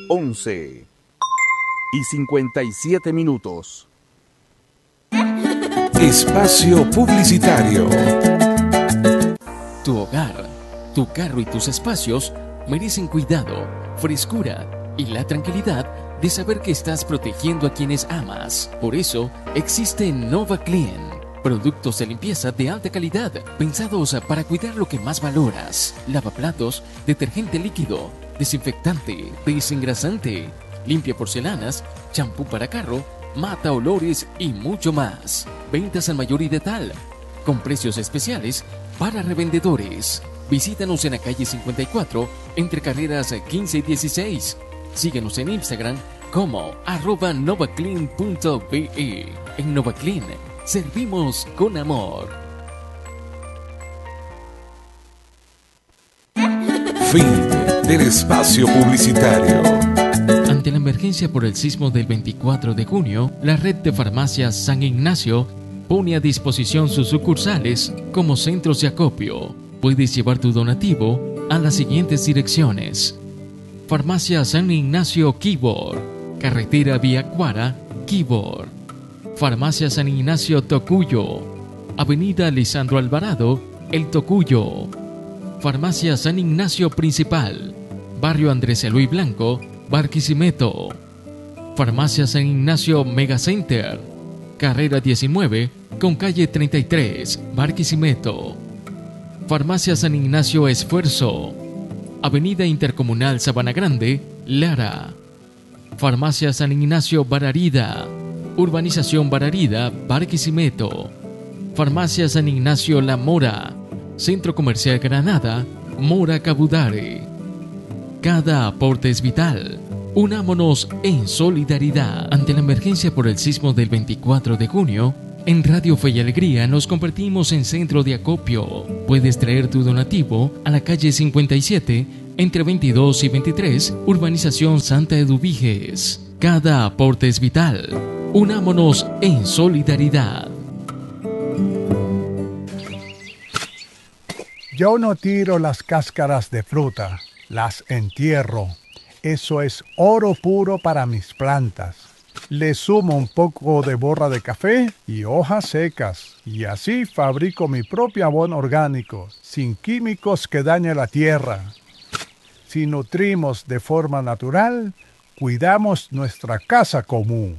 11:57. Espacio publicitario. Tu hogar, tu carro y tus espacios merecen cuidado, frescura y la tranquilidad de saber que estás protegiendo a quienes amas. Por eso existe Nova Clean, productos de limpieza de alta calidad pensados para cuidar lo que más valoras: lavaplatos, detergente líquido, desinfectante, desengrasante, limpia porcelanas, champú para carro, mata olores y mucho más. Ventas al mayor y de tal, con precios especiales para revendedores. Visítanos en la calle 54, entre carreras 15 y 16. Síguenos en Instagram como @novaclean.be. En NovaClean servimos con amor. Fin del espacio publicitario. Ante la emergencia por el sismo del 24 de junio, la red de farmacias San Ignacio pone a disposición sus sucursales como centros de acopio. Puedes llevar tu donativo a las siguientes direcciones: Farmacia San Ignacio Quibor, Carretera Vía Cuara, Quibor. Farmacia San Ignacio Tocuyo, Avenida Lisandro Alvarado, El Tocuyo. Farmacia San Ignacio Principal, Barrio Andrés Eloy Blanco, Barquisimeto. Farmacia San Ignacio Megacenter, Carrera 19 con calle 33, Barquisimeto. Farmacia San Ignacio Esfuerzo, Avenida Intercomunal Sabana Grande, Lara. Farmacia San Ignacio Bararida, Urbanización Bararida, Barquisimeto. Farmacia San Ignacio La Mora, Centro Comercial Granada, Mora Cabudare. Cada aporte es vital. Unámonos en solidaridad. Ante la emergencia por el sismo del 24 de junio, en Radio Fe y Alegría nos convertimos en centro de acopio. Puedes traer tu donativo a la calle 57, entre 22 y 23, Urbanización Santa Eduviges. Cada aporte es vital. Unámonos en solidaridad. Yo no tiro las cáscaras de fruta, las entierro. Eso es oro puro para mis plantas. Le sumo un poco de borra de café y hojas secas, y así fabrico mi propio abono orgánico, sin químicos que dañen la tierra. Si nutrimos de forma natural, cuidamos nuestra casa común.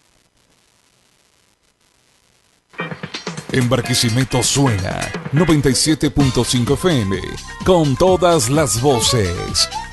En Barquisimeto suena 97.5 FM, con todas las voces.